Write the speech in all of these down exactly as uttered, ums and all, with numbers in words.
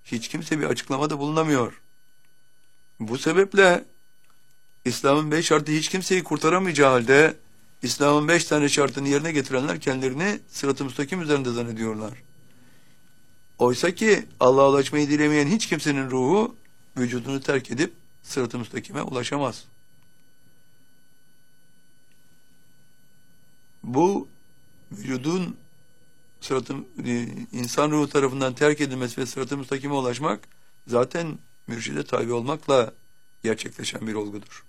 hiç kimse bir açıklamada bulunamıyor. Bu sebeple İslam'ın beş şartı hiç kimseyi kurtaramayacağı halde İslam'ın beş tane şartını yerine getirenler kendilerini sırat-ı müstakim üzerinde zannediyorlar. Oysa ki Allah'a ulaşmayı dilemeyen hiç kimsenin ruhu vücudunu terk edip sırat-ı müstakime ulaşamaz. Bu vücudun sırat-ı, insan ruhu tarafından terk edilmesi ve sırat-ı müstakime ulaşmak zaten mürşide tabi olmakla gerçekleşen bir olgudur.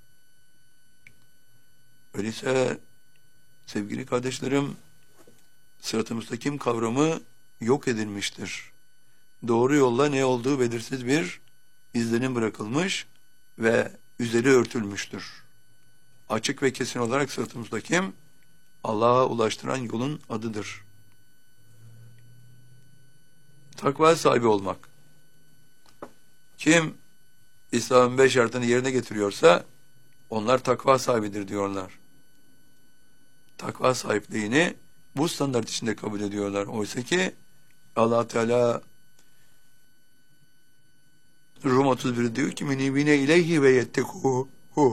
Öyleyse sevgili kardeşlerim, sırat-ı müstakim kavramı yok edilmiştir. Doğru yolla ne olduğu belirsiz bir izlenim bırakılmış ve üzeri örtülmüştür. Açık ve kesin olarak sırat-ı müstakim Allah'a ulaştıran yolun adıdır. Takva sahibi olmak. Kim İslam'ın beş şartını yerine getiriyorsa onlar takva sahibidir diyorlar. Takva sahipliğini bu standart içinde kabul ediyorlar. Oysa ki Allah Teala Rum otuz bir diyor ki minibine ileyhi ve yettekuhu.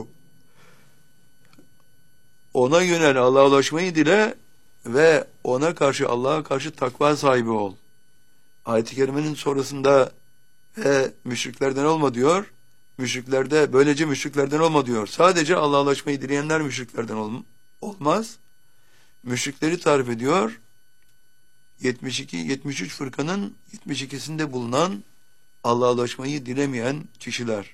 Ona yönel, Allah'a ulaşmayı dile ve ona karşı, Allah'a karşı takva sahibi ol. Ayet-i kerimenin sonrasında ve müşriklerden olma diyor. Müşriklerde, böylece müşriklerden olma diyor. Sadece Allah'a ulaşmayı dileyenler müşriklerden ol, olmaz. Müşrikleri tarif ediyor. yetmiş iki yetmiş üç fırkanın yetmiş ikisinde bulunan Allah'a ulaşmayı dilemeyen kişiler.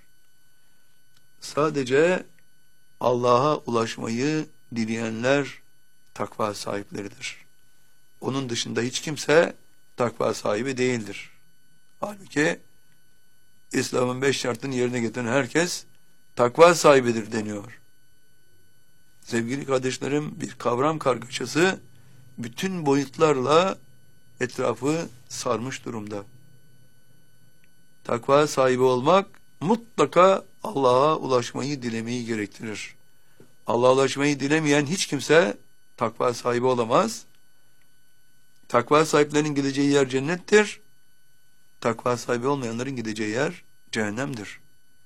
Sadece Allah'a ulaşmayı dileyenler takva sahipleridir. Onun dışında hiç kimse takva sahibi değildir. Halbuki İslam'ın beş şartını yerine getiren herkes takva sahibidir deniyor. Sevgili kardeşlerim, bir kavram kargaşası bütün boyutlarla etrafı sarmış durumda. Takva sahibi olmak mutlaka Allah'a ulaşmayı dilemeyi gerektirir. Allah'a ulaşmayı dilemeyen hiç kimse takva sahibi olamaz. Takva sahiplerinin gideceği yer cennettir. Takva sahibi olmayanların gideceği yer cehennemdir.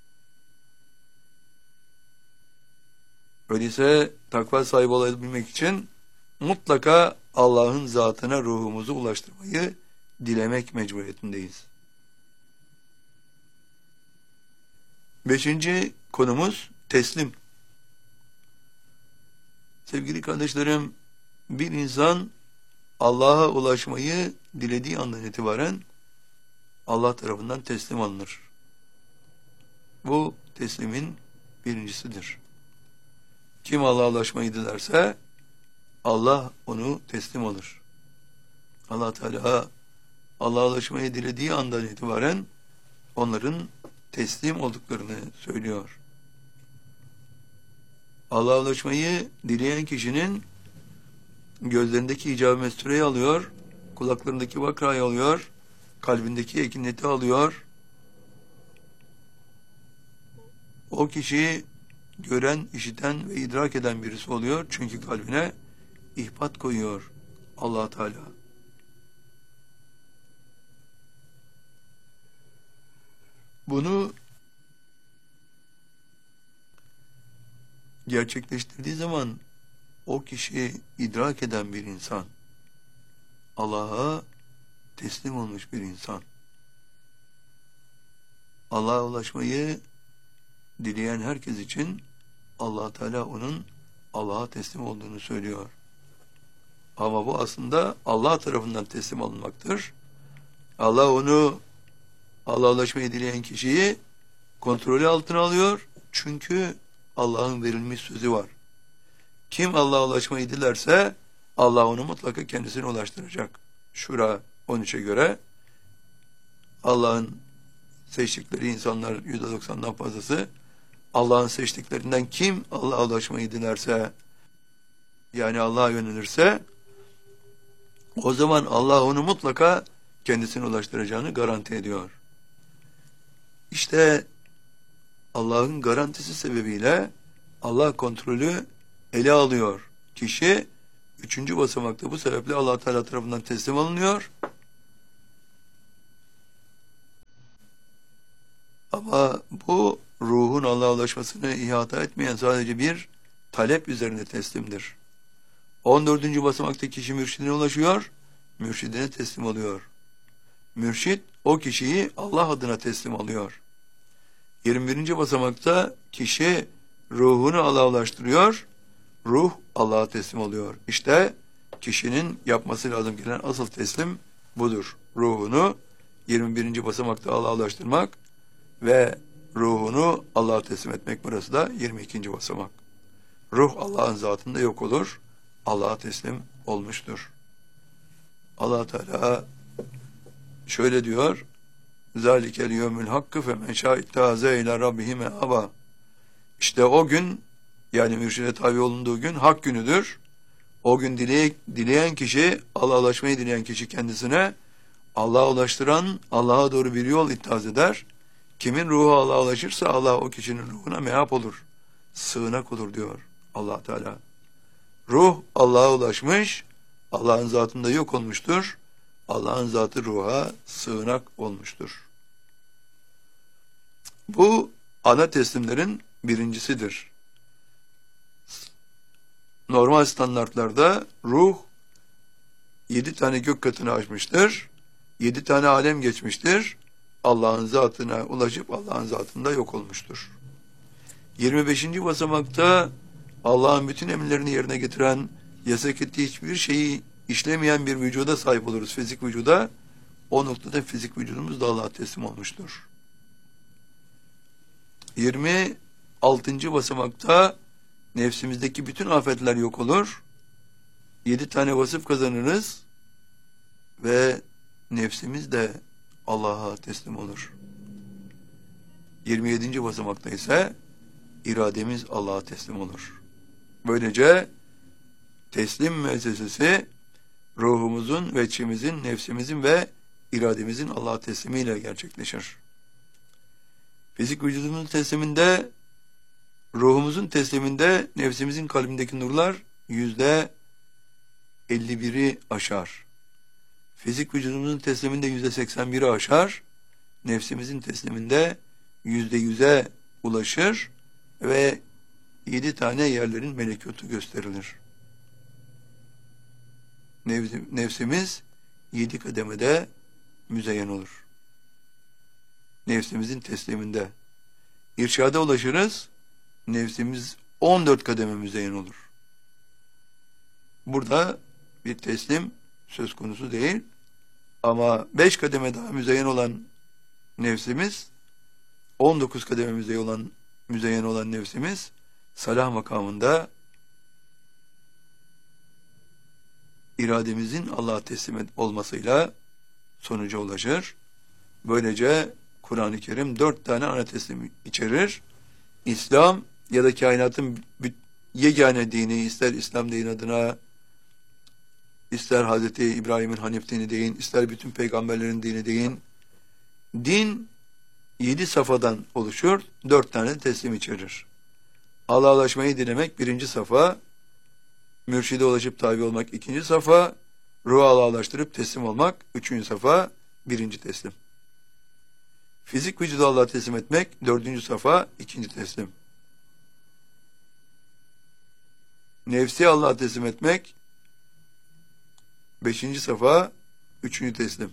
Öyleyse takva sahibi olabilmek için mutlaka Allah'ın zatına ruhumuzu ulaştırmayı dilemek mecburiyetindeyiz. Beşinci konumuz teslim. Sevgili kardeşlerim, bir insan Allah'a ulaşmayı dilediği andan itibaren Allah tarafından teslim alınır. Bu teslimin birincisidir. Kim Allah'a ulaşmayı dilerse Allah onu teslim alır. Allah Teala Allah'a ulaşmayı dilediği andan itibaren onların teslim olduklarını söylüyor. Allah'a ulaşmayı dileyen kişinin gözlerindeki icab-ı mestureyi alıyor, kulaklarındaki vakrayı alıyor, kalbindeki ekineti alıyor. O kişi gören, işiten ve idrak eden birisi oluyor. Çünkü kalbine ihbat koyuyor Allah Teala. Bunu gerçekleştirdiği zaman o kişi idrak eden bir insan, Allah'a teslim olmuş bir insan. Allah'a ulaşmayı dileyen herkes için Allah Teala onun Allah'a teslim olduğunu söylüyor. Ama bu aslında Allah tarafından teslim alınmaktır. Allah onu, Allah'a ulaşmayı dileyen kişiyi kontrolü altına alıyor. Çünkü Allah'ın verilmiş sözü var. Kim Allah'a ulaşmayı dilerse Allah onu mutlaka kendisine ulaştıracak. Şura on üçe göre Allah'ın seçtikleri insanlar yüzde doksandan fazlası, Allah'ın seçtiklerinden kim Allah'a ulaşmayı dilerse, yani Allah'a yönelirse, o zaman Allah onu mutlaka kendisine ulaştıracağını garanti ediyor. İşte Allah'ın garantisi sebebiyle Allah kontrolü ele alıyor. Kişi üçüncü basamakta bu sebeple Allah Teala tarafından teslim alınıyor. Ama bu ruhun Allah'a ulaşmasını ihata etmeyen sadece bir talep üzerine teslimdir. on dördüncü basamakta kişi mürşidine ulaşıyor, mürşidine teslim oluyor. Mürşid o kişiyi Allah adına teslim alıyor. yirmi birinci basamakta kişi ruhunu Allah'a ulaştırıyor, ruh Allah'a teslim oluyor. İşte kişinin yapması lazım gelen asıl teslim budur. Ruhunu yirmi birinci basamakta Allah'a ulaştırmak ve ruhunu Allah'a teslim etmek, burası da yirmi ikinci basamak. Ruh Allah'ın zatında yok olur, Allah'a teslim olmuştur. Allah Teala şöyle diyor: "Zalikel yevmül hakkı femen şâ ittehâze ilâ rabbihi meâbâ." İşte o gün, yani mürşide tabi olunduğu gün hak günüdür. O gün diley, dileyen kişi, Allah'a ulaşmayı dileyen kişi kendisine Allah'a ulaştıran, Allah'a doğru bir yol ittihaz eder. Kimin ruhu Allah'a ulaşırsa Allah o kişinin ruhuna meap olur, sığınak olur diyor Allah Teala. Ruh Allah'a ulaşmış, Allah'ın zatında yok olmuştur. Allah'ın zatı ruha sığınak olmuştur. Bu ana teslimlerin birincisidir. Normal standartlarda ruh yedi tane gök katını aşmıştır. Yedi tane alem geçmiştir. Allah'ın zatına ulaşıp Allah'ın zatında yok olmuştur. yirmi beşinci basamakta Allah'ın bütün emirlerini yerine getiren, yasak ettiği hiçbir şeyi işlemeyen bir vücuda sahip oluruz, fizik vücuda. O noktada fizik vücudumuz da Allah'a teslim olmuştur. yirmi altıncı basamakta nefsimizdeki bütün afetler yok olur. Yedi tane vasıf kazanırız ve nefsimiz de Allah'a teslim olur. yirmi yedinci basamakta ise irademiz Allah'a teslim olur. Böylece teslim müessesesi ruhumuzun, veçhimizin, nefsimizin ve irademizin Allah'a teslimiyle gerçekleşir. Fizik vücudumuzun tesliminde, ruhumuzun tesliminde nefsimizin kalbindeki nurlar yüzde elli biri aşar. Fizik vücudumuzun tesliminde yüzde seksen biri aşar. Nefsimizin tesliminde yüzde yüze ulaşır ve yedi tane yerlerin melekutu gösterilir. Nefsimiz yedi kademede müzeyyen olur. Nefsimizin tesliminde irşada ulaşırız. Nefsimiz on dört kademe müzeyyen olur. Burada bir teslim söz konusu değil. Ama beş kademe daha müzeyyen olan nefsimiz, on dokuz kademe müzeyyen olan, müzeyyen olan nefsimiz salah makamında irademizin Allah'a teslim olmasıyla sonuca ulaşır. Böylece Kur'an-ı Kerim dört tane ana teslim içerir. İslam ya da kainatın yegane dini, ister İslam deyin adına, ister Hazreti İbrahim'in Hanif dini deyin, ister bütün peygamberlerin dini deyin. Din yedi safhadan oluşur, dört tane teslim içerir. Allah'a ulaşmayı dilemek birinci safa, mürşide ulaşıp tabi olmak ikinci safa, ruhu Allah'a ulaştırıp teslim olmak üçüncü safa, birinci teslim. Fizik vücudu Allah'a teslim etmek dördüncü safa, ikinci teslim. Nefsi Allah'a teslim etmek beşinci safa, üçüncü teslim.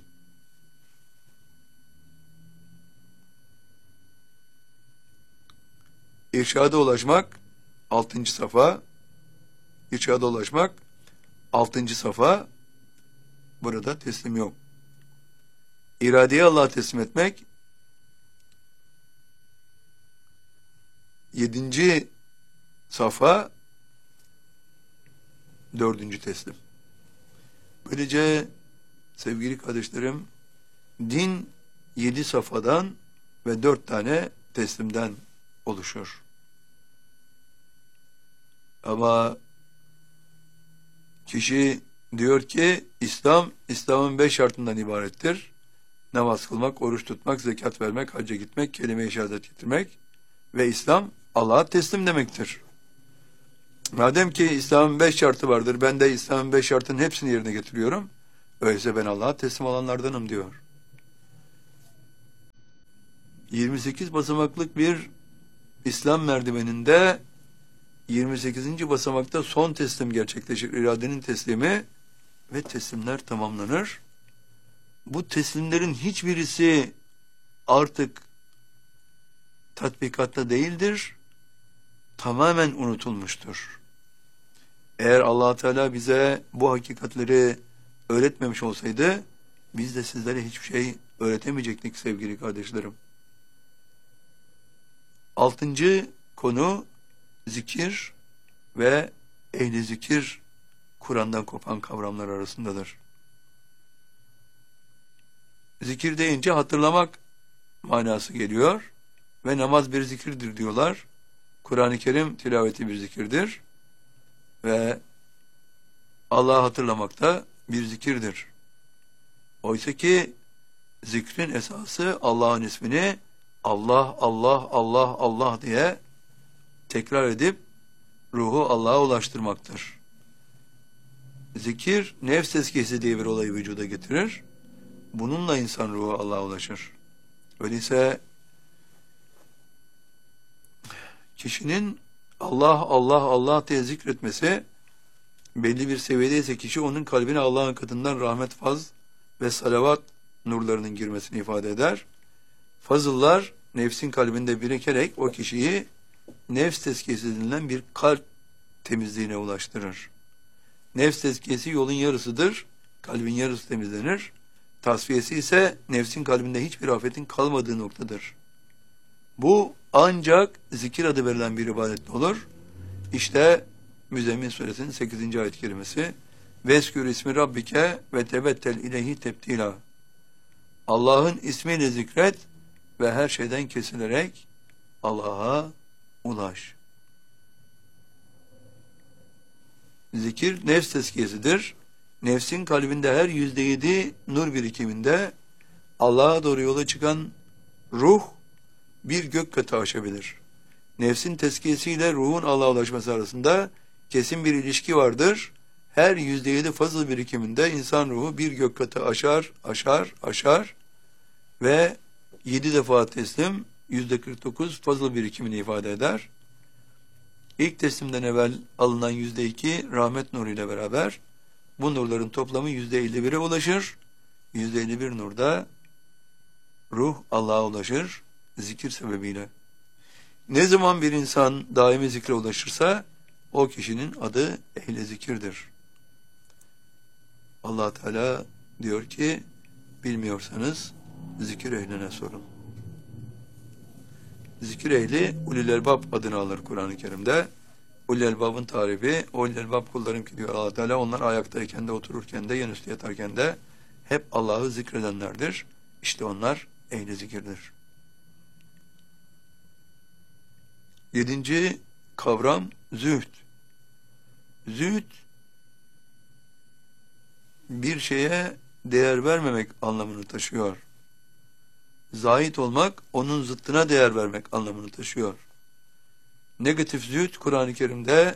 İrşada ulaşmak altıncı safa, irşada ulaşmak altıncı safa, burada teslim yok. İradeyi Allah'a teslim etmek yedinci safa, dördüncü teslim. Böylece sevgili kardeşlerim, din yedi safhadan ve dört tane teslimden oluşur. Ama kişi diyor ki İslam, İslam'ın beş şartından ibarettir. Namaz kılmak, oruç tutmak, zekat vermek, hacca gitmek, kelime-i şehadet getirmek ve İslam Allah'a teslim demektir. Madem ki İslam'ın beş şartı vardır, ben de İslam'ın beş şartının hepsini yerine getiriyorum, öyleyse ben Allah'a teslim olanlardanım diyor. yirmi sekiz basamaklık bir İslam merdiveninde yirmi sekizinci basamakta son teslim gerçekleşir. İradenin teslimi ve teslimler tamamlanır. Bu teslimlerin hiçbirisi artık tatbikatta değildir. Tamamen unutulmuştur. Eğer Allah Teala bize bu hakikatleri öğretmemiş olsaydı, biz de sizlere hiçbir şey öğretemeyecektik sevgili kardeşlerim. Altıncı konu zikir ve ehli zikir, Kur'an'dan kopan kavramlar arasındadır. Zikir deyince hatırlamak manası geliyor ve namaz bir zikirdir diyorlar. Kur'an-ı Kerim tilaveti bir zikirdir ve Allah'ı hatırlamak da bir zikirdir. Oysa ki zikrin esası Allah'ın ismini Allah, Allah, Allah, Allah diye tekrar edip ruhu Allah'a ulaştırmaktır. Zikir nefs tezkiyesi diye bir olayı vücuda getirir. Bununla insan ruhu Allah'a ulaşır. Öyleyse kişinin Allah, Allah, Allah diye zikretmesi belli bir seviyedeyse kişi onun kalbine Allah'ın katından rahmet, faz ve salavat nurlarının girmesini ifade eder. Fazıllar nefsin kalbinde birikerek o kişiyi nefs tezkiyesi denilen bir kalp temizliğine ulaştırır. Nefs tezkiyesi yolun yarısıdır. Kalbin yarısı temizlenir. Tasfiyesi ise nefsin kalbinde hiçbir afetin kalmadığı noktadır. Bu ancak zikir adı verilen bir ibadetle olur. İşte Müzzemmil Suresinin sekizinci ayet-i kerimesi Veskür ismi Rabbike ve tebettel ileyhi tebtila. Allah'ın ismiyle zikret ve her şeyden kesilerek Allah'a ulaş. Zikir nefs tezkiyesidir. Nefsin kalbinde her yüzde yedi nur birikiminde Allah'a doğru yola çıkan ruh bir gök katı aşabilir. Nefsin tezkiyesiyle ruhun Allah'a ulaşması arasında kesin bir ilişki vardır. Her yüzde yedi fazıl birikiminde insan ruhu bir gök katı aşar, aşar, aşar ve yedi defa teslim yüzde kırk dokuz fazıl birikimini ifade eder. İlk teslimden evvel alınan yüzde iki rahmet nuruyla beraber bu nurların toplamı yüzde elli bire ulaşır. yüzde elli bir nurda ruh Allah'a ulaşır zikir sebebiyle. Ne zaman bir insan daimi zikre ulaşırsa o kişinin adı ehli zikirdir. Allah Teala diyor ki bilmiyorsanız zikir ehline sorun. Zikir ehli ulul elbab adını alır Kur'an-ı Kerim'de. Ulul elbabın tarifi, ulul elbab kullarım ki diyor Allah Teala, onlar ayaktayken de otururken de yanüstü yatarken de hep Allah'ı zikredenlerdir. İşte onlar ehli zikirdir. Yedinci kavram zühd. Zühd bir şeye değer vermemek anlamını taşıyor. Zahid olmak onun zıttına değer vermek anlamını taşıyor. Negatif zühd Kur'an-ı Kerim'de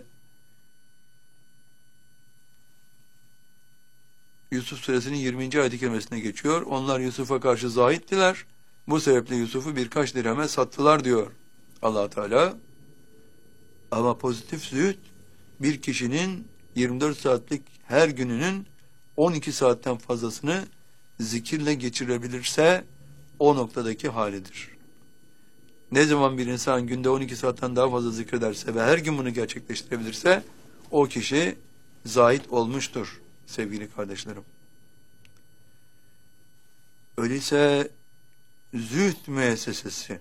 Yusuf Suresinin yirminci ayet-i kerimesine geçiyor. Onlar Yusuf'a karşı zahittiler. Bu sebeple Yusuf'u birkaç dirheme sattılar diyor Allah Teala. Ama pozitif zühd bir kişinin yirmi dört saatlik her gününün on iki saatten fazlasını zikirle geçirebilirse o noktadaki halidir. Ne zaman bir insan günde on iki saatten daha fazla zikrederse ve her gün bunu gerçekleştirebilirse o kişi zahid olmuştur sevgili kardeşlerim. Öyleyse zühd müessesesi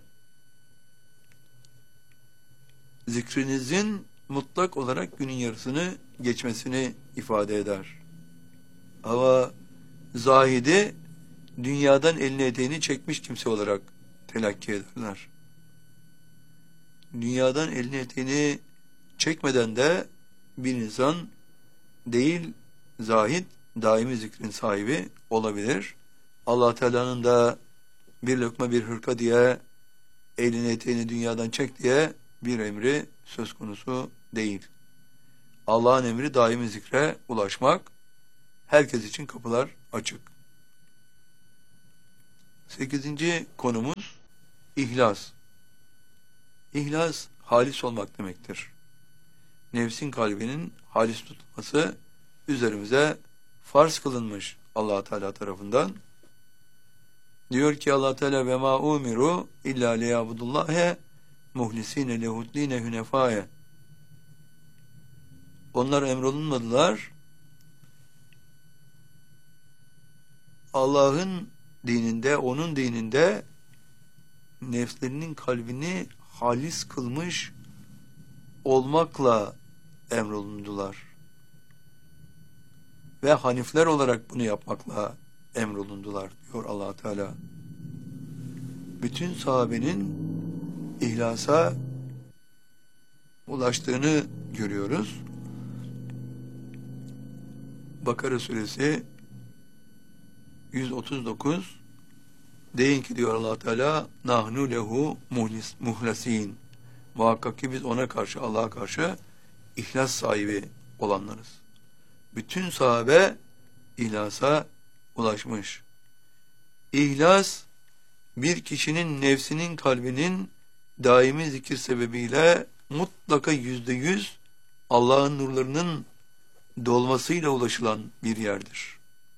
zikrinizin mutlak olarak günün yarısını geçmesini ifade eder. Ama zahidi dünyadan elini eteğini çekmiş kimse olarak telakki ederler. Dünyadan elini eteğini çekmeden de bir insan değil, zahid, daimi zikrin sahibi olabilir. Allah Teala'nın da bir lokma bir hırka diye elini eteğini dünyadan çek diye bir emri söz konusu değil. Allah'ın emri daimi zikre ulaşmak, herkes için kapılar açık. Sekizinci konumuz İhlas. İhlas, halis olmak demektir. Nefsin kalbinin halis tutulması üzerimize farz kılınmış Allah Teala tarafından. Diyor ki Allah Teala ve ma umiru illa liyabudullahe muhlisine lehuddine hunefaye. Onlar emrolunmadılar. Allah'ın dininde, onun dininde nefslerinin kalbini halis kılmış olmakla emrolundular. Ve hanifler olarak bunu yapmakla emrolundular diyor Allah Teala. Bütün sahabenin ihlasa ulaştığını görüyoruz. Bakara suresi yüz otuz dokuz, deyin ki diyor Allah Teala, nahnu lehu muhlis, muhlasin. Muhakkak ki biz ona karşı, Allah'a karşı ihlas sahibi olanlarız. Bütün sahabe ihlasa ulaşmış. İhlas, bir kişinin nefsinin kalbinin daimi zikir sebebiyle mutlaka yüzde yüz Allah'ın nurlarının dolmasıyla ulaşılan bir yerdir.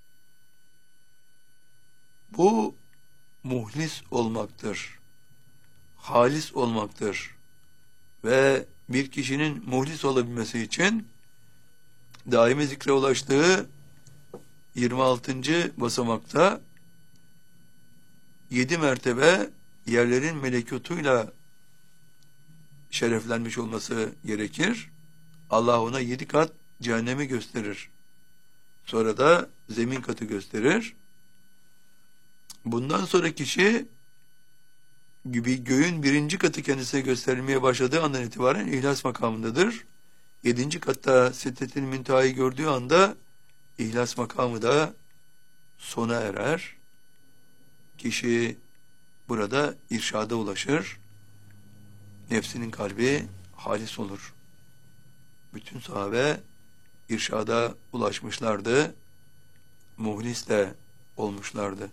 Bu muhlis olmaktır, halis olmaktır ve bir kişinin muhlis olabilmesi için daimi zikre ulaştığı yirmi altıncı basamakta yedi mertebe yerlerin melekutuyla şereflenmiş olması gerekir. Allah ona yedi kat cehennemi gösterir. Sonra da zemin katı gösterir. Bundan sonra kişi gibi göğün birinci katı kendisine gösterilmeye başladığı andan itibaren ihlas makamındadır. Yedinci katta Sidretil Münteha'yı gördüğü anda ihlas makamı da sona erer. Kişi burada irşada ulaşır. Nefsinin kalbi halis olur. Bütün sahabe irşada ulaşmışlardı. Muhlis de olmuşlardı.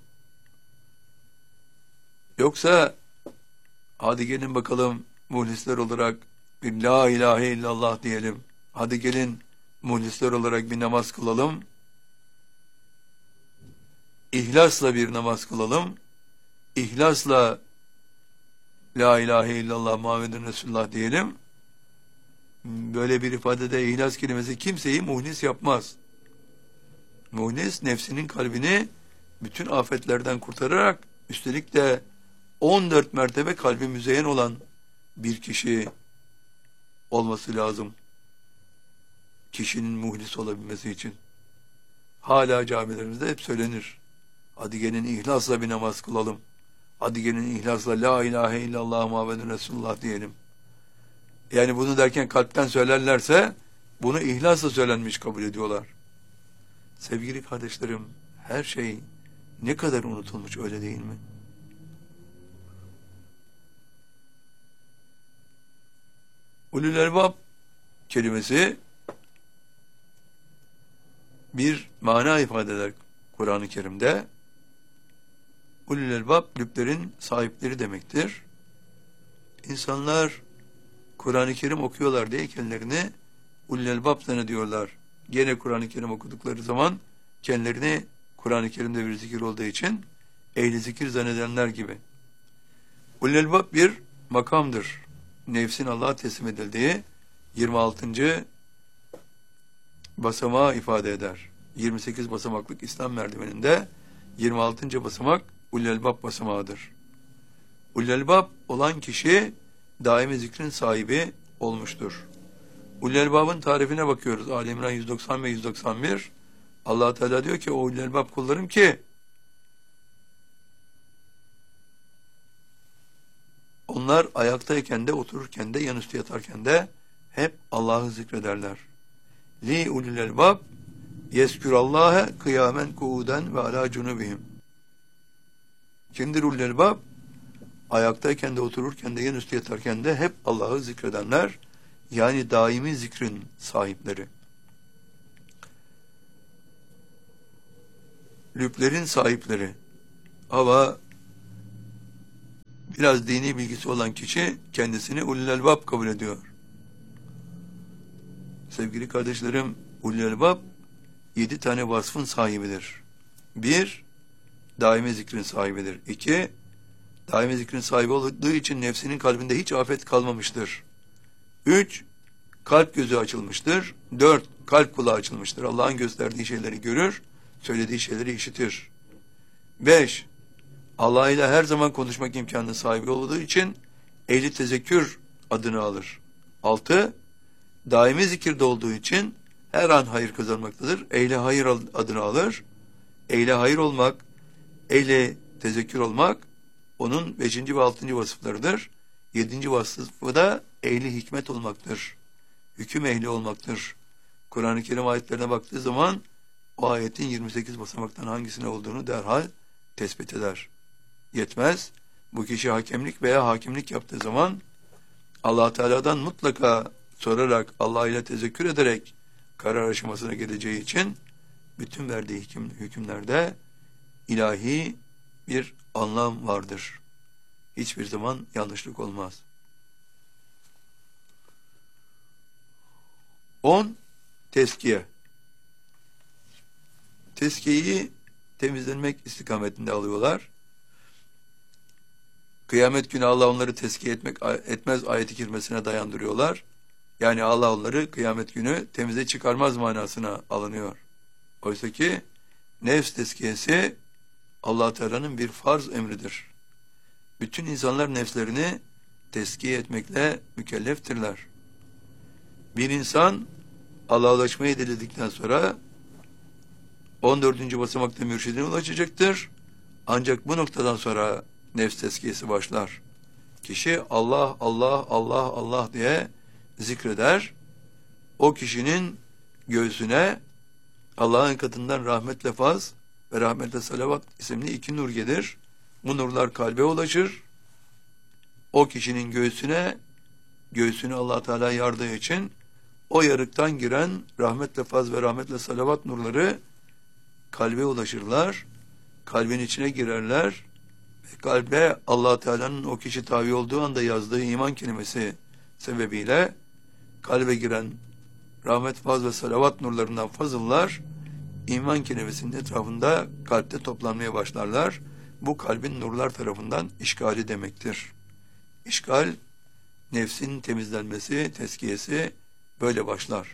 Yoksa hadi gelin bakalım muhlisler olarak bir la ilahe illallah diyelim. Hadi gelin muhlisler olarak bir namaz kılalım. İhlasla bir namaz kılalım. İhlasla la ilahe illallah Muhammedun Resulullah diyelim. Böyle bir ifadede ihlas kelimesi kimseyi muhlis yapmaz. Muhlis nefsinin kalbini bütün afetlerden kurtararak üstelik de on dört mertebe kalbi müzeyyen olan bir kişi olması lazım. Kişinin muhlis olabilmesi için. Hala camilerimizde hep söylenir. Hadi gelin ihlasla bir namaz kılalım. Hadi gelin ihlasla la ilahe illallah Muhammedun Resulullah diyelim. Yani bunu derken kalpten söylerlerse bunu ihlasla söylenmiş kabul ediyorlar. Sevgili kardeşlerim, her şey ne kadar unutulmuş, öyle değil mi? Ulul Elbab kelimesi bir mana ifade eder Kur'an-ı Kerim'de. Ulul Elbab, lüblerin sahipleri demektir. İnsanlar Kur'an-ı Kerim okuyorlar diye kendilerini Ulul Elbab zannediyorlar. Gene Kur'an-ı Kerim okudukları zaman kendilerini Kur'an-ı Kerim'de bir zikir olduğu için ehli zikir zannedenler gibi. Ulul Elbab bir makamdır. Nefsin Allah'a teslim edildiği yirmi altıncı basamağı ifade eder. yirmi sekiz basamaklık İslam merdiveninde yirmi altıncı basamak Ulul Elbab basamağıdır. Ulul Elbab olan kişi daimi zikrin sahibi olmuştur. Ulul Elbab'ın tarifine bakıyoruz. Ali İmran yüz doksan ve yüz doksan bir. Allah Teala diyor ki o Ulul Elbab kullarım ki onlar ayaktayken de, otururken de, yanüstü yatarken de hep Allah'ı zikrederler. Li ulul elbab yeskürallâhe kıyamen kuuden ve alâ cunubihim. Kimdir ulul elbab? Ayaktayken de, otururken de, yanüstü yatarken de hep Allah'ı zikredenler, yani daimi zikrin sahipleri. Lüblerin sahipleri. Ama biraz dini bilgisi olan kişi kendisini ulul elbab kabul ediyor. Sevgili kardeşlerim, ulul elbab yedi tane vasfın sahibidir. Bir, daimi zikrin sahibidir. İki, daimi zikrin sahibi olduğu için nefsinin kalbinde hiç afet kalmamıştır. Üç, kalp gözü açılmıştır. Dört, kalp kulağı açılmıştır. Allah'ın gösterdiği şeyleri görür, söylediği şeyleri işitir. Beş, Allah ile her zaman konuşmak imkanına sahibi olduğu için ehli tezekkür adını alır. Altı, daimi zikirde olduğu için her an hayır kazanmaktadır. Ehli hayır adını alır. Ehli hayır olmak, ehli tezekkür olmak onun beşinci ve altıncı vasıflarıdır. Yedinci vasıfı da ehli hikmet olmaktır. Hüküm ehli olmaktır. Kur'an-ı Kerim ayetlerine baktığı zaman o ayetin yirmi sekiz basamaktan hangisine olduğunu derhal tespit eder. Yetmez. Bu kişi hakemlik veya hakimlik yaptığı zaman Allah Teala'dan mutlaka sorarak, Allah ile tezekkür ederek karar aşamasına geleceği için bütün verdiği hüküm, hükümlerde ilahi bir anlam vardır. Hiçbir zaman yanlışlık olmaz. On, tezkiye. Tezkiyeyi temizlenmek istikametinde alıyorlar. Kıyamet günü Allah onları tezkiye etmek etmez ayeti kerimesine dayandırıyorlar. Yani Allah onları kıyamet günü temize çıkarmaz manasına alınıyor. Oysa ki nefs tezkiyesi Allah Teala'nın bir farz emridir. Bütün insanlar nefslerini tezkiye etmekle mükelleftirler. Bir insan Allah'a ulaşmayı diledikten sonra on dördüncü basamakta mürşidine ulaşacaktır. Ancak bu noktadan sonra nefs tezkiyesi başlar. Kişi Allah, Allah, Allah, Allah diye zikreder. O kişinin göğsüne Allah'ın katından rahmetle faz ve rahmetle salavat isimli iki nur gelir. Bu nurlar kalbe ulaşır. O kişinin göğsüne, göğsünü Allah Teala yardığı için o yarıktan giren rahmetle faz ve rahmetle salavat nurları kalbe ulaşırlar. Kalbin içine girerler. Ve kalbe Allah Teala'nın o kişi tabi olduğu anda yazdığı iman kelimesi sebebiyle kalbe giren rahmet, faz ve salavat nurlarından fazıllar iman kelimesinin etrafında kalpte toplanmaya başlarlar. Bu kalbin nurlar tarafından işgali demektir. İşgal, nefsin temizlenmesi, tezkiyesi böyle başlar.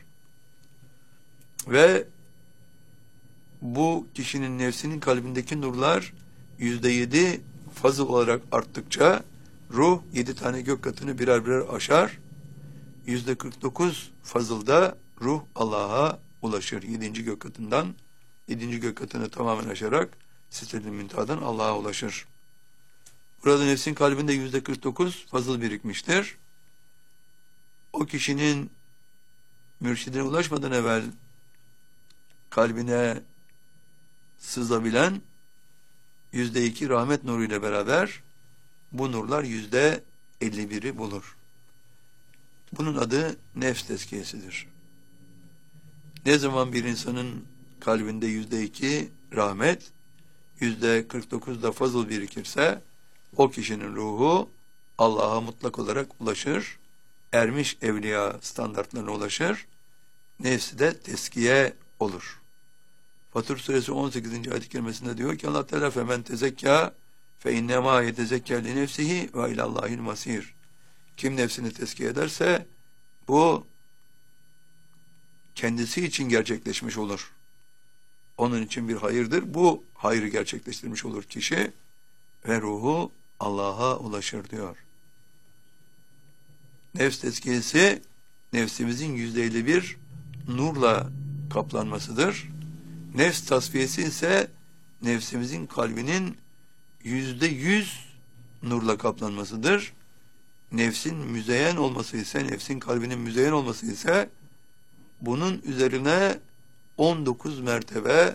Ve bu kişinin nefsinin kalbindeki nurlar yüzde yedi fazıl olarak arttıkça ruh yedi tane gök katını birer birer aşar. Yüzde kırk dokuz fazılda ruh Allah'a ulaşır. Yedinci gök katından, yedinci gök katını tamamen aşarak Sidret-i Münteha'dan Allah'a ulaşır. Burada nefsin kalbinde yüzde kırk dokuz fazıl birikmiştir. O kişinin mürşidine ulaşmadan evvel kalbine sızabilen yüzde iki rahmet nuruyla beraber bu nurlar yüzde elli biri bulur. Bunun adı nefs tezkiyesidir. Ne zaman bir insanın kalbinde yüzde iki rahmet, yüzde kırk dokuz da fazıl birikirse o kişinin ruhu Allah'a mutlak olarak ulaşır, ermiş evliya standartlarına ulaşır, nefsi de teskiye olur. Fatır suresi on sekizinci ayet-i kerimesinde diyor ki Allah Teala femen tezekka fe innema yetezekka li nefsihi ve ilallahil masir. Kim nefsini tezkiye ederse bu kendisi için gerçekleşmiş olur. Onun için bir hayırdır. Bu hayrı gerçekleştirmiş olur kişi ve ruhu Allah'a ulaşır diyor. Nefs tezkiyesi nefsimizin yüzde elli bir nurla kaplanmasıdır. Nefs tasfiyesi ise nefsimizin kalbinin yüzde yüz nurla kaplanmasıdır. Nefsin müzeyyen olması ise, nefsin kalbinin müzeyyen olması ise bunun üzerine on dokuz mertebe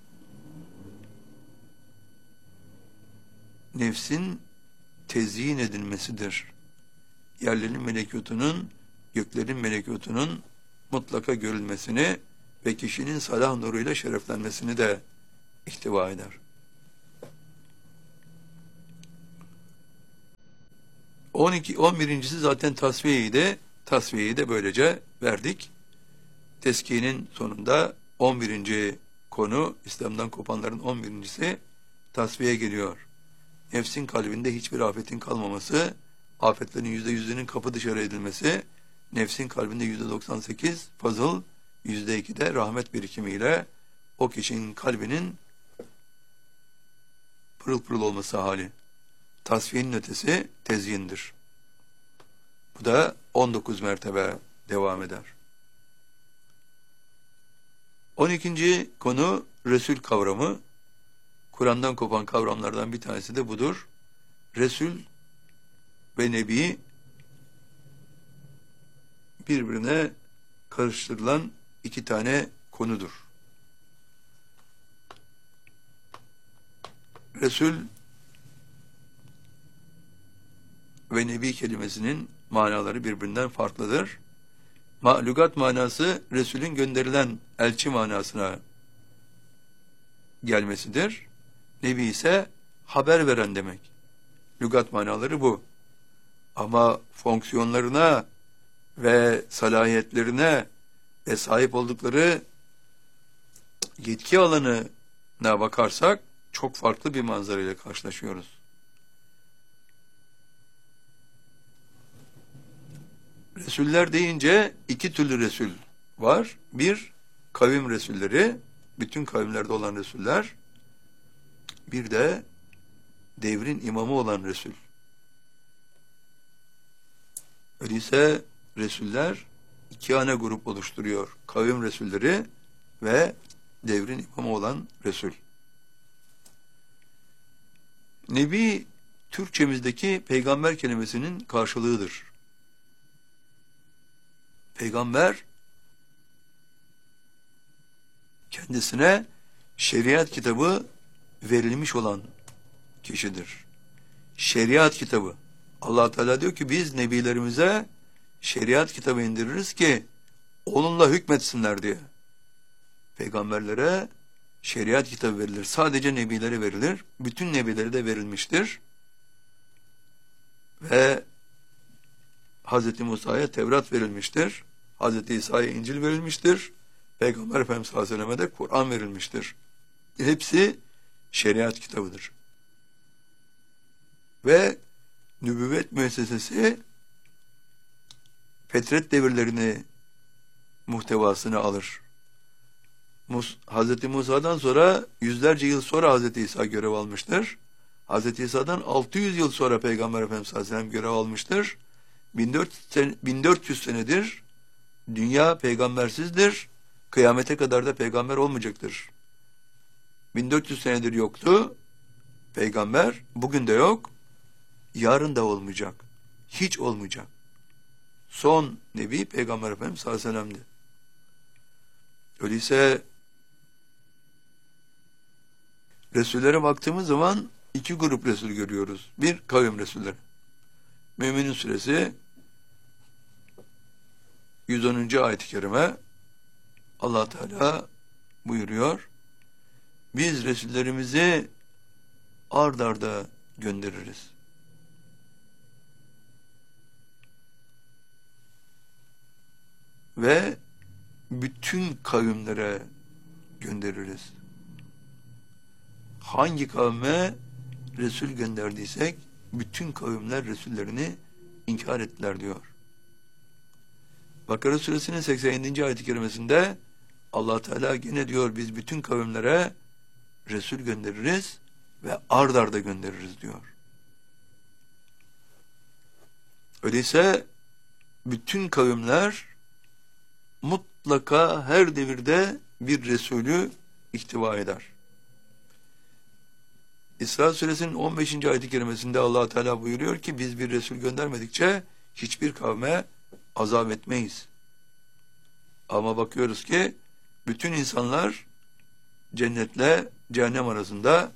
nefsin tezyin edilmesidir. Yerlerin melekutunun, göklerin melekutunun mutlaka görülmesini ve kişinin salah nuruyla şereflenmesini de ihtiva eder. on iki on birincisi zaten tasfiyeyi de tasfiyeyi de böylece verdik. Teskiyenin sonunda on birinci konu, İslam'dan kopanların on birincisi tasfiye geliyor. Nefsin kalbinde hiçbir afetin kalmaması, afetlerin yüzde yüzünün kapı dışarı edilmesi, nefsin kalbinde yüzde doksan sekiz fazıl, yüzde iki de rahmet birikimiyle o kişinin kalbinin pırıl pırıl olması hali. Tasfiyenin ötesi tezyindir. Bu da on dokuz mertebe devam eder. on ikinci konu Resul kavramı. Kur'an'dan kopan kavramlardan bir tanesi de budur. Resul ve Nebi birbirine karıştırılan iki tane konudur. Resul ve Nebi kelimesinin manaları birbirinden farklıdır. Lügat manası Resul'ün gönderilen elçi manasına gelmesidir. Nebi ise haber veren demek. Lügat manaları bu. Ama fonksiyonlarına ve salahiyetlerine ve sahip oldukları yetki alanına bakarsak çok farklı bir manzara ile karşılaşıyoruz. Resuller deyince iki türlü Resul var. Bir, kavim Resulleri, bütün kavimlerde olan Resuller. Bir de devrin imamı olan Resul. Öyleyse Resuller iki ana grup oluşturuyor. Kavim Resulleri ve devrin imamı olan Resul. Nebi, Türkçemizdeki peygamber kelimesinin karşılığıdır. Peygamber, kendisine şeriat kitabı verilmiş olan kişidir. Şeriat kitabı. Allah Teala diyor ki biz nebilerimize şeriat kitabı indiririz ki onunla hükmetsinler diye. Peygamberlere şeriat kitabı verilir. Sadece nebilere verilir. Bütün nebilere de verilmiştir. Ve Hazreti Musa'ya Tevrat verilmiştir. Hazreti İsa'ya İncil verilmiştir. Peygamber Efendimiz sallallahu aleyhi ve sellem'e de Kur'an verilmiştir. Hepsi şeriat kitabıdır. Ve nübüvvet müessesesi fetret devirlerini muhtevasını alır. Mus Hazreti Musa'dan sonra yüzlerce yıl sonra Hazreti İsa görev almıştır. Hazreti İsa'dan altı yüz yıl sonra Peygamber Efendimiz sallallahu aleyhi ve sellem görev almıştır. bin dört yüz senedir dünya peygambersizdir. Kıyamete kadar da peygamber olmayacaktır. bin dört yüz senedir yoktu peygamber, bugün de yok, yarın da olmayacak. Hiç olmayacak. Son nebi Peygamber Efendimiz sallallahu aleyhi ve sellem'di. Öyleyse Resullere baktığımız zaman iki grup Resul görüyoruz. Bir, kavim Resulleri. Mü'minin suresi yüz onuncu ayet-i kerime Allah Teala buyuruyor. Biz Resullerimizi ard arda göndeririz. Ve bütün kavimlere göndeririz. Hangi kavme Resul gönderdiysek bütün kavimler Resullerini inkar ettiler diyor. Bakara suresinin seksen yedinci ayet-i kerimesinde Allah Teala gene diyor biz bütün kavimlere Resul göndeririz ve ard arda göndeririz diyor. Öyleyse bütün kavimler mutlaka her devirde bir Resulü ihtiva eder. İsra suresinin on beşinci ayet-i kerimesinde Allah Teala buyuruyor ki biz bir Resul göndermedikçe hiçbir kavme azap etmeyiz. Ama bakıyoruz ki bütün insanlar cennetle cehennem arasında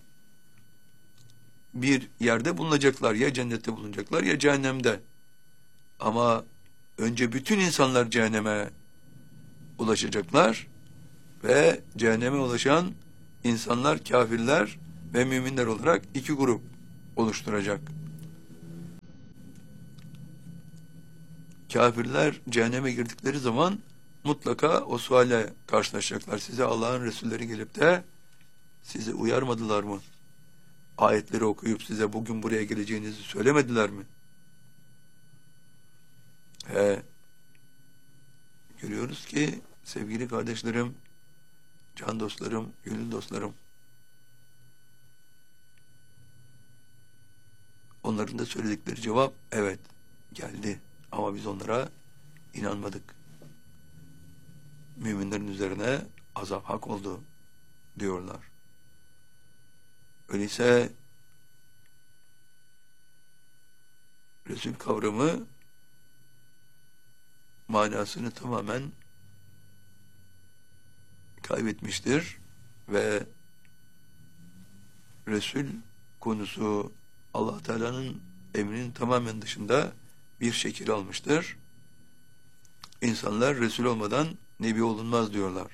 bir yerde bulunacaklar. Ya cennette bulunacaklar ya cehennemde. Ama önce bütün insanlar cehenneme ulaşacaklar ve cehenneme ulaşan insanlar kafirler ve müminler olarak iki grup oluşturacak. kafirler cehenneme girdikleri zaman mutlaka o suale karşılaşacaklar. Size Allah'ın Resulleri gelip de sizi uyarmadılar mı? Ayetleri okuyup size bugün buraya geleceğinizi söylemediler mi? He, görüyoruz ki sevgili kardeşlerim, can dostlarım, gönül dostlarım, onların da söyledikleri cevap evet geldi ama biz onlara inanmadık. Müminlerin üzerine azap hak oldu diyorlar. Öyleyse Resul kavramı manasını tamamen kaybetmiştir ve Resul konusu Allah Teala'nın emrinin tamamen dışında bir şekil almıştır. İnsanlar Resul olmadan Nebi olunmaz diyorlar.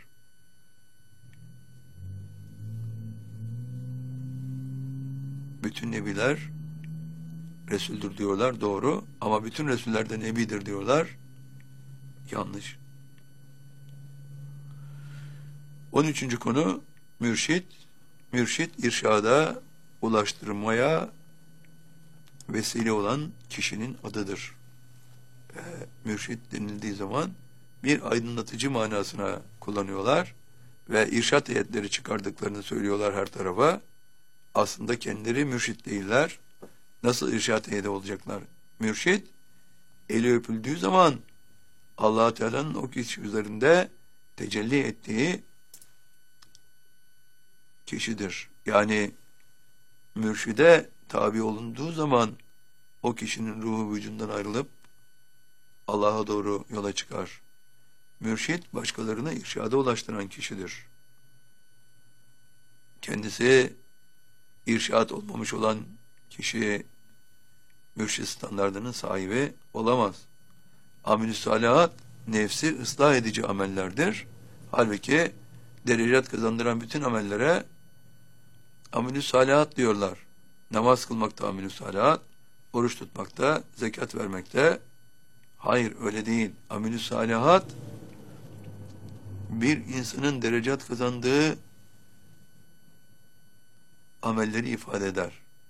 Bütün Nebiler Resul'dür diyorlar, doğru. Ama bütün Resuller de Nebidir diyorlar, yanlış. on üçüncü konu mürşit. Mürşit, irşada ulaştırmaya vesile olan kişinin adıdır. E, mürşit denildiği zaman bir aydınlatıcı manasına kullanıyorlar ve irşat heyetleri çıkardıklarını söylüyorlar her tarafa. Aslında kendileri mürşit değiller. Nasıl irşat heyeti olacaklar? Mürşit, eli öpüldüğü zaman Allah Teala'nın o kişi üzerinde tecelli ettiği kişidir. Yani mürşide tabi olunduğu zaman o kişinin ruhu vücudundan ayrılıp Allah'a doğru yola çıkar. Mürşit, başkalarını irşada ulaştıran kişidir. Kendisi irşat olmamış olan kişi mürşit standardının sahibi olamaz. Amel-i salihat nefsi ıslah edici amellerdir. Halbuki derecat kazandıran bütün amellere amel-i salihat diyorlar. Namaz kılmakta amel-i salihat, oruç tutmakta, zekat vermekte. Hayır, öyle değil. Amel-i salihat bir insanın derecat kazandığı amelleri ifade eder.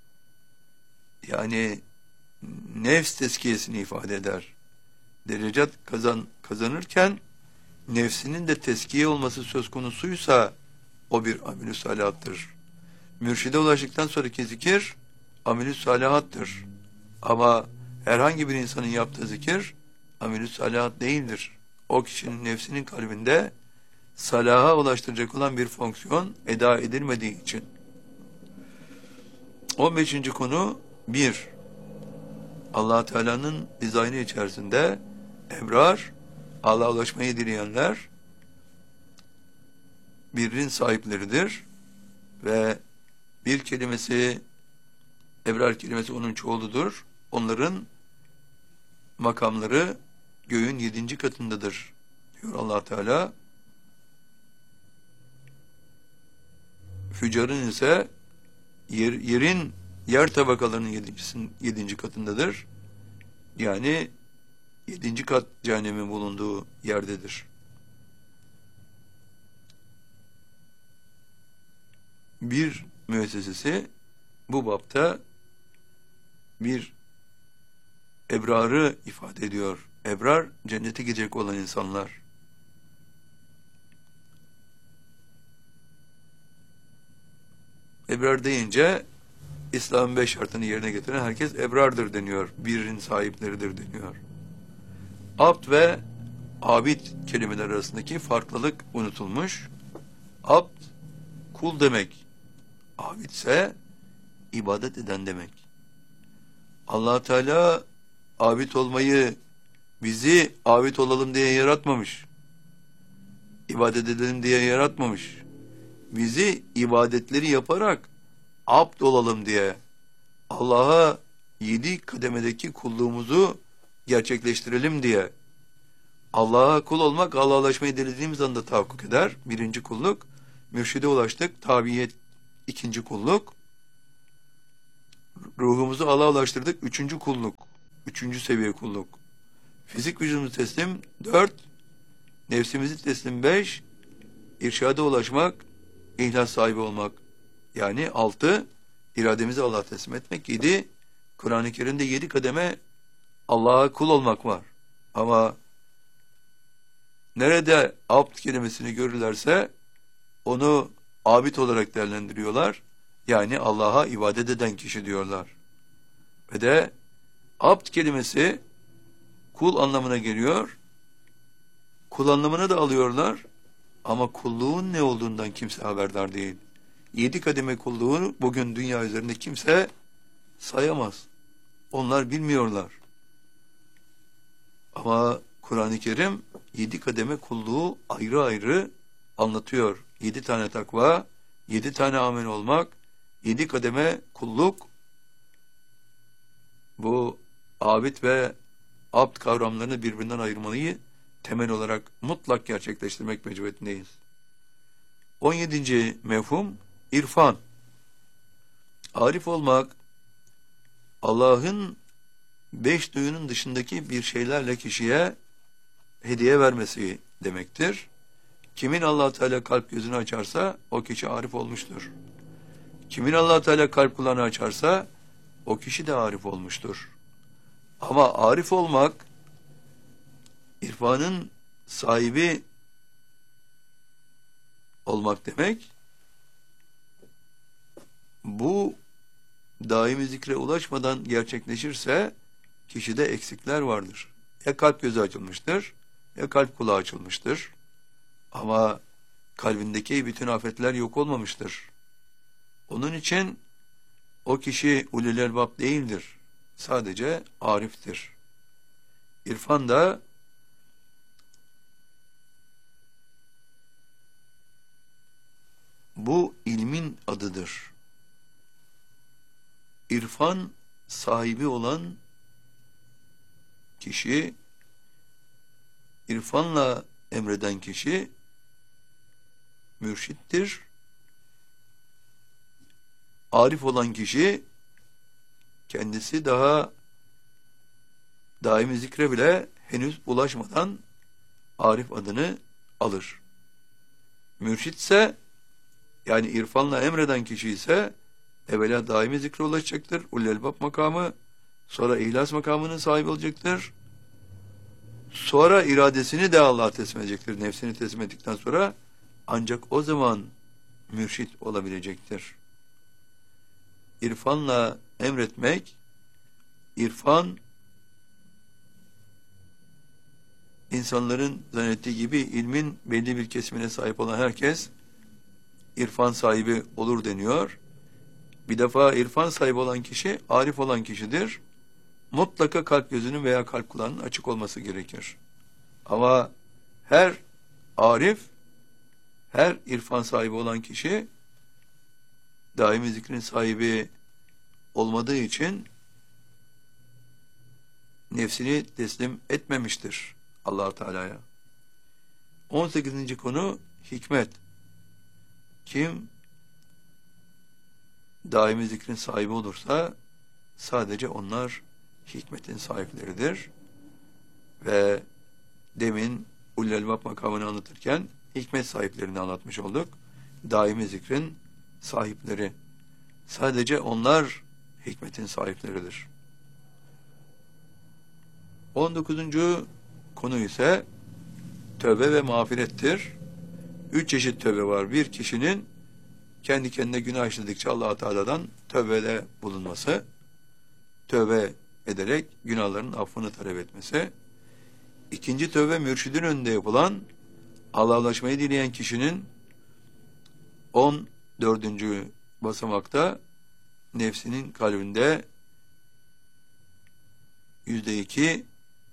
Yani nefs tezkiyesini ifade eder. Derecat kazan, kazanırken nefsinin de tezkiye olması söz konusuysa o bir amel-i salihattır. Mürşide ulaştıktan sonraki zikir amel-i salihattır. Ama herhangi bir insanın yaptığı zikir amel-i salihat değildir. O kişinin nefsinin kalbinde salaha ulaştıracak olan bir fonksiyon eda edilmediği için. on beşinci konu bir. Allah Teala'nın dizaynı içerisinde ebrar, Allah'a ulaşmayı dileyenler birinin sahipleridir ve bir kelimesi, ebrar kelimesi onun çoğuludur. Onların makamları göğün yedinci katındadır diyor Allah Teala. Fücarın ise yer, yerin yer tabakalarının yedinci, yedinci katındadır. Yani yedinci kat cehennemin bulunduğu yerdedir. Bir müessesesi bu bapta bir ebrarı ifade ediyor. Ebrar, cennete gidecek olan insanlar. Ebrar deyince İslam'ın beş şartını yerine getiren herkes ebrardır deniyor. Birinin sahipleridir deniyor. Abd ve abid kelimeler arasındaki farklılık unutulmuş. Abd, kul demek. Abid ise ibadet eden demek. Allah Teala abid olmayı bizi abid olalım diye yaratmamış. İbadet edelim diye yaratmamış. Bizi ibadetleri yaparak abd olalım diye, Allah'a yedi kademedeki kulluğumuzu gerçekleştirelim diye. Allah'a kul olmak, Allah'a ulaşmayı dilediğimiz anda tahakkuk eder. Birinci kulluk. Mürşide ulaştık. Tabiyet ikinci kulluk. Ruhumuzu Allah'a ulaştırdık. Üçüncü kulluk. Üçüncü seviye kulluk. Fizik vücudumuzu teslim dört, nefsimizi teslim beş, irşada ulaşmak, ihlas sahibi olmak. Yani altı, irademizi Allah'a teslim etmek. Yedi, Kur'an-ı Kerim'de yedi kademe Allah'a kul olmak var. Ama nerede abd kelimesini görürlerse onu abid olarak değerlendiriyorlar. Yani Allah'a ibadet eden kişi diyorlar. Ve de abd kelimesi kul anlamına geliyor. Kul anlamına da alıyorlar. Ama kulluğun ne olduğundan kimse haberdar değil. Yedi kademe kulluğu bugün dünya üzerinde kimse sayamaz. Onlar bilmiyorlar. Ama Kur'an-ı Kerim yedi kademe kulluğu ayrı ayrı anlatıyor. Yedi tane takva, yedi tane amel olmak, yedi kademe kulluk. Bu abid ve abd kavramlarını birbirinden ayırmayı temel olarak mutlak gerçekleştirmek mecburiyetindeyiz. on yedinci mefhum irfan. Arif olmak, Allah'ın beş duyunun dışındaki bir şeylerle kişiye hediye vermesi demektir. Kimin Allah Teala kalp gözünü açarsa o kişi arif olmuştur. Kimin Allah Teala kalp kulağını açarsa o kişi de arif olmuştur. Ama arif olmak, irfanın sahibi olmak demek, bu daimi zikre ulaşmadan gerçekleşirse kişide eksikler vardır. Ya kalp gözü açılmıştır, ya kalp kulağı açılmıştır. Ama kalbindeki bütün afetler yok olmamıştır. Onun için o kişi ulul elbab değildir. Sadece ariftir. İrfan da bu ilmin adıdır. İrfan sahibi olan kişi, irfanla emreden kişi mürşittir. Arif olan kişi kendisi daha daimi zikre bile henüz ulaşmadan arif adını alır. Mürşitse, yani irfanla emreden kişi ise evvela daimi zikre ulaşacaktır. Ulul elbab makamı, sonra ihlas makamının sahibi olacaktır. Sonra iradesini de Allah'a teslim edecektir. Nefsini teslim ettikten sonra ancak o zaman mürşit olabilecektir. İrfanla emretmek, irfan insanların zannettiği gibi ilmin belli bir kesimine sahip olan herkes irfan sahibi olur deniyor. Bir defa irfan sahibi olan kişi, arif olan kişidir. Mutlaka kalp gözünün veya kalp kulağının açık olması gerekir. Ama her arif, her irfan sahibi olan kişi daimi zikrin sahibi olmadığı için nefsini teslim etmemiştir Allah Teala'ya. on sekizinci konu hikmet. Kim daimi zikrin sahibi olursa sadece onlar hikmetin sahipleridir. Ve demin ulul elbab makamını anlatırken hikmet sahiplerini anlatmış olduk. Daimi zikrin sahipleri. Sadece onlar hikmetin sahipleridir. on dokuzuncu konu ise tövbe ve mağfirettir. Üç çeşit tövbe var. Bir, kişinin kendi kendine günah işledikçe Allah-u Teala'dan tövbede bulunması, tövbe ederek günahların affını talep etmesi. İkinci tövbe, mürşidin önünde yapılan, Allah'a ulaşmayı dileyen kişinin on dördüncü basamakta nefsinin kalbinde yüzde iki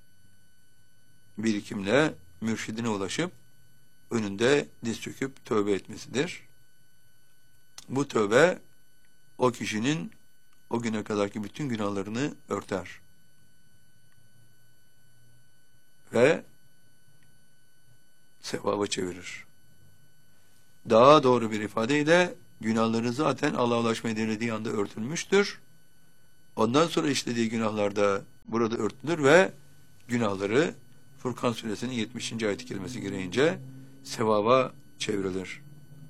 birikimle mürşidine ulaşıp önünde diz çöküp tövbe etmesidir. Bu tövbe o kişinin o güne kadarki bütün günahlarını örter. Ve sevaba çevirir. Daha doğru bir ifadeyle günahları zaten Allah'a ulaşmayı dilediği anda örtülmüştür. Ondan sonra işlediği günahlar da burada örtülür ve günahları Furkan suresinin yetmişinci ayet-i kerimesi gereğince sevaba çevrilir.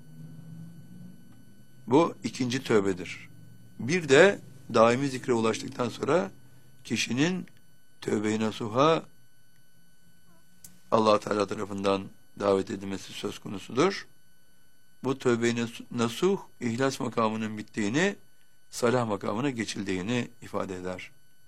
Bu ikinci tövbedir. Bir de daimi zikre ulaştıktan sonra kişinin tövbe-i nasuha Allah Teala tarafından davet edilmesi söz konusudur. Bu tövbe-i nasuh ihlas makamının bittiğini, salah makamına geçildiğini ifade eder.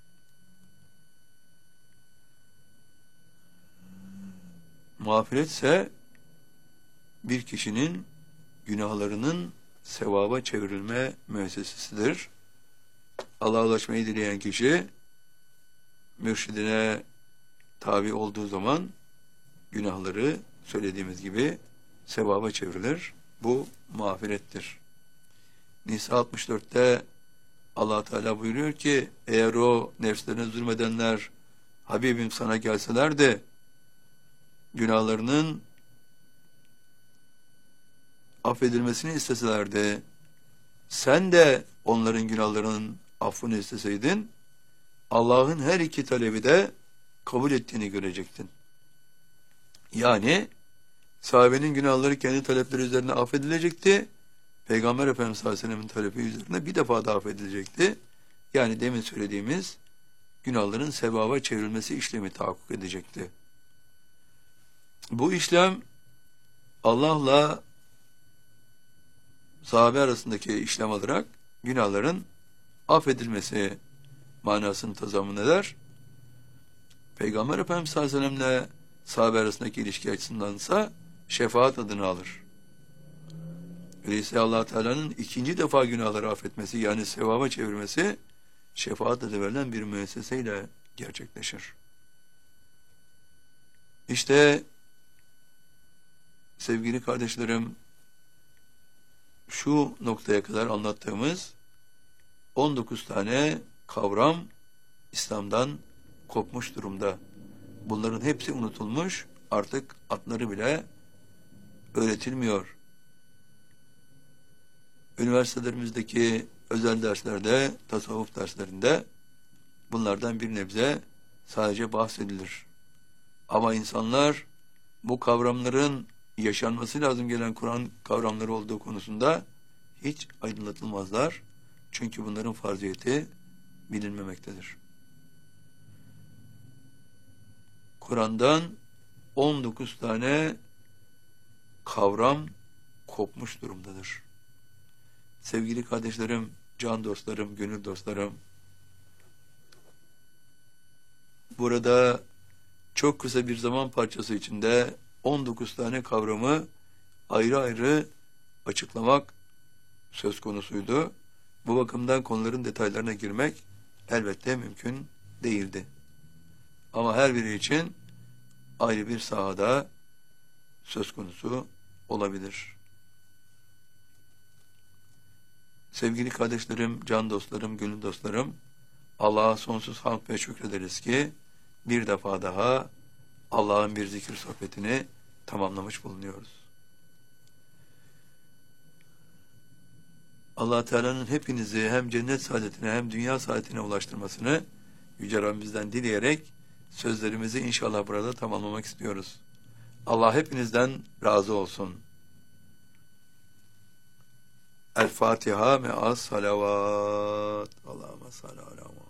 Mağfiret ise bir kişinin günahlarının sevaba çevrilme müessesesidir. Allah'a ulaşmayı dileyen kişi mürşidine tabi olduğu zaman günahları söylediğimiz gibi sevaba çevrilir. Bu mağfirettir. Nisa altmış dörtte Allah Teala buyuruyor ki eğer o nefslerine zulmedenler Habibim sana gelseler de günahlarının affedilmesini isteselerdi, sen de onların günahlarının affını isteseydin, Allah'ın her iki talebi de kabul ettiğini görecektin. Yani sahabenin günahları kendi talepleri üzerine affedilecekti. Peygamber Efendimiz sallallahu aleyhi ve sellem'in talebi üzerine bir defa daha affedilecekti. Yani demin söylediğimiz günahların sevaba çevrilmesi işlemi tahakkuk edecekti. Bu işlem Allah'la sahabe arasındaki işlem olarak günahların affedilmesi manasını tazammun eder. Peygamber Efendimiz sallallahu aleyhi ve sellem'le sahabe arasındaki ilişki açısındansa şefaat adını alır. Öyleyse Allah Teala'nın ikinci defa günahları affetmesi yani sevaba çevirmesi şefaat adı verilen bir müesseseyle gerçekleşir. İşte sevgili kardeşlerim, şu noktaya kadar anlattığımız on dokuz tane kavram İslam'dan kopmuş durumda. Bunların hepsi unutulmuş, artık adları bile öğretilmiyor. Üniversitelerimizdeki özel derslerde, tasavvuf derslerinde bunlardan bir nebze sadece bahsedilir. Ama insanlar bu kavramların yaşanması lazım gelen Kur'an kavramları olduğu konusunda hiç aydınlatılmazlar. Çünkü bunların farziyeti bilinmemektedir. Kur'an'dan on dokuz tane kavram kopmuş durumdadır. Sevgili kardeşlerim, can dostlarım, gönül dostlarım, burada çok kısa bir zaman parçası içinde on dokuz tane kavramı ayrı ayrı açıklamak söz konusuydu. Bu bakımdan konuların detaylarına girmek elbette mümkün değildi. Ama her biri için ayrı bir sahada söz konusu olabilir. Sevgili kardeşlerim, can dostlarım, gönül dostlarım, Allah'a sonsuz hamd ve şükrederiz ki bir defa daha Allah'ın bir zikir sohbetini tamamlamış bulunuyoruz. Allah Teala'nın hepinizi hem cennet saadetine hem dünya saadetine ulaştırmasını Yüce Rabbimizden dileyerek sözlerimizi inşallah burada tamamlamak istiyoruz. Allah hepinizden razı olsun. El Fatiha me'as salavat. Allahümme salli ala